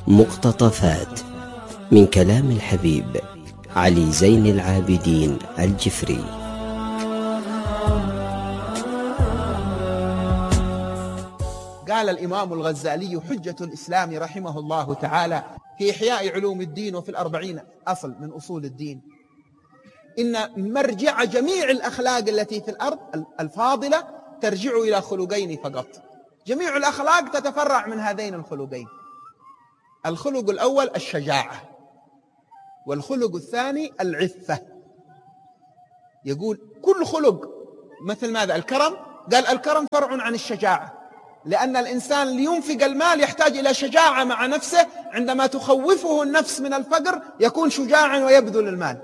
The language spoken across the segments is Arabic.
مقتطفات من كلام الحبيب علي زين العابدين الجفري. قال الإمام الغزالي حجة الإسلام رحمه الله تعالى في إحياء علوم الدين وفي الأربعين أصل من أصول الدين: إن مرجع جميع الأخلاق التي في الأرض الفاضلة ترجع إلى خلقين فقط. جميع الأخلاق تتفرع من هذين الخلقين. الخلق الأول الشجاعة، والخلق الثاني العفة. يقول كل خلق مثل ماذا؟ الكرم. قال الكرم فرع عن الشجاعة، لأن الإنسان لينفق المال يحتاج إلى شجاعة مع نفسه. عندما تخوفه النفس من الفقر يكون شجاعا ويبذل المال.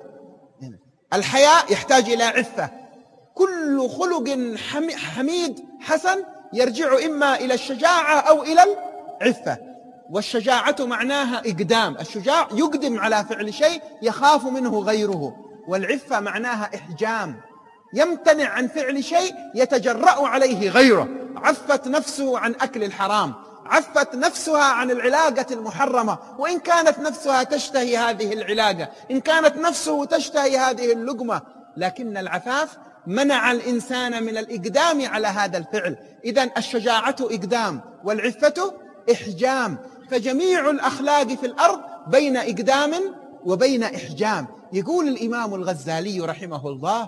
الحياء يحتاج إلى عفة. كل خلق حميد حسن يرجع إما إلى الشجاعة أو إلى العفة. والشجاعة معناها إقدام، الشجاع يقدم على فعل شيء يخاف منه غيره. والعفة معناها إحجام، يمتنع عن فعل شيء يتجرأ عليه غيره. عفت نفسه عن أكل الحرام، عفت نفسها عن العلاقة المحرمة، وإن كانت نفسها تشتهي هذه العلاقة، إن كانت نفسه تشتهي هذه اللقمة، لكن العفاف منع الإنسان من الإقدام على هذا الفعل. إذن الشجاعة إقدام والعفة إحجام. فجميع الأخلاق في الأرض بين إقدام وبين إحجام. يقول الإمام الغزالي رحمه الله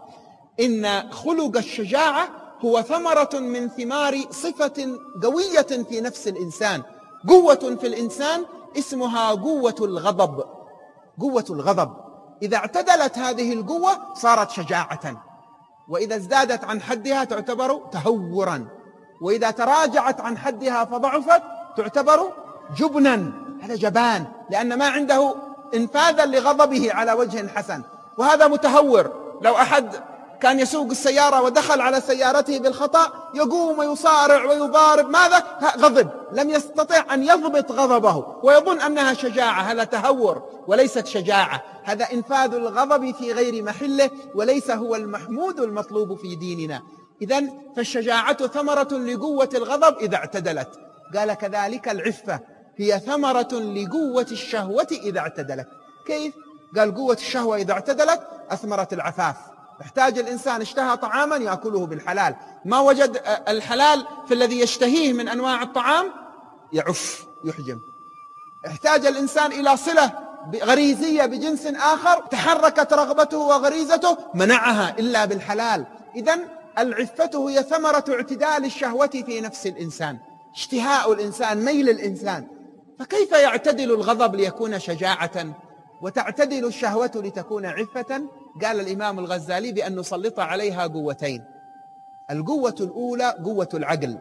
إن خلق الشجاعة هو ثمرة من ثمار صفة قوية في نفس الإنسان، قوة في الإنسان اسمها قوة الغضب. قوة الغضب إذا اعتدلت هذه القوة صارت شجاعة، وإذا ازدادت عن حدها تعتبر تهورا، وإذا تراجعت عن حدها فضعفت تعتبر جبنا. هذا جبان، لأن ما عنده انفاذا لغضبه على وجه حسن. وهذا متهور. لو أحد كان يسوق السيارة ودخل على سيارته بالخطأ يقوم ويصارع ويضارب، ماذا؟ غضب، لم يستطع أن يضبط غضبه ويظن أنها شجاعة. هذا تهور وليست شجاعة، هذا إنفاذ الغضب في غير محله، وليس هو المحمود المطلوب في ديننا. إذن فالشجاعة ثمرة لقوة الغضب إذا اعتدلت. قال كذلك العفة هي ثمرة لقوة الشهوة إذا اعتدلت. كيف؟ قال قوة الشهوة إذا اعتدلت أثمرت العفاف. يحتاج الإنسان اشتهى طعاما يأكله بالحلال، ما وجد الحلال في الذي يشتهيه من أنواع الطعام يعف يحجم. احتاج الإنسان إلى صلة غريزية بجنس آخر، تحركت رغبته وغريزته منعها إلا بالحلال. إذن العفة هي ثمرة اعتدال الشهوة في نفس الإنسان، اشتهاء الإنسان، ميل الإنسان. فكيف يعتدل الغضب ليكون شجاعة، وتعتدل الشهوة لتكون عفة؟ قال الإمام الغزالي بأن نسلط عليها قوتين. القوة الأولى قوة العقل،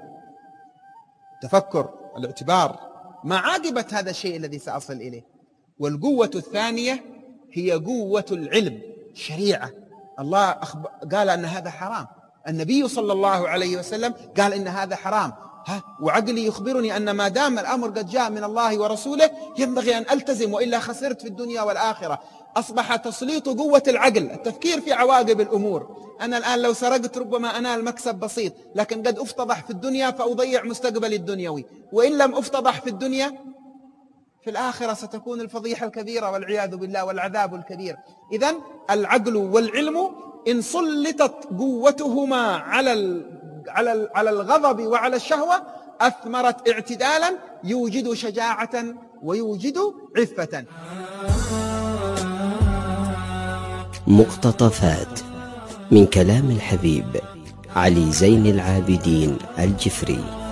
تفكر، الاعتبار ما عاقبة هذا الشيء الذي سأصل إليه. والقوة الثانية هي قوة العلم، الشريعة. الله قال أن هذا حرام، النبي صلى الله عليه وسلم قال إن هذا حرام، وعقلي يخبرني أن ما دام الأمر قد جاء من الله ورسوله ينبغي أن ألتزم، وإلا خسرت في الدنيا والآخرة. أصبح تسليط قوة العقل، التفكير في عواقب الأمور. أنا الآن لو سرقت ربما أنال مكسب بسيط، لكن قد أفتضح في الدنيا فأضيع مستقبلي الدنيوي، وإن لم أفتضح في الدنيا في الآخرة ستكون الفضيحة الكبيرة والعياذ بالله والعذاب الكبير. إذن العقل والعلم إن سلطت قوتهما على الغضب وعلى الشهوة أثمرت اعتدالا يوجد شجاعة ويوجد عفة. مقتطفات من كلام الحبيب علي زين العابدين الجفري.